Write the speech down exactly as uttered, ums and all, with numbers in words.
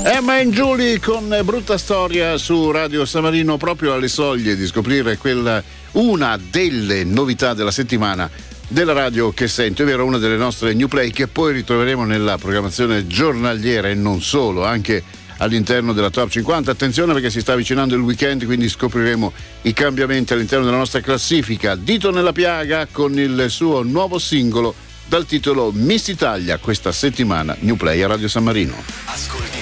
Emma and Julie con Brutta Storia su Radio San Marino, proprio alle soglie di scoprire quella, una delle novità della settimana della radio che sento, è vero, una delle nostre new play che poi ritroveremo nella programmazione giornaliera e non solo, anche all'interno della Top cinquanta. Attenzione perché si sta avvicinando il weekend, quindi scopriremo i cambiamenti all'interno della nostra classifica. Dito nella piaga con il suo nuovo singolo dal titolo Miss Italia, questa settimana new play a Radio San Marino. Ascolti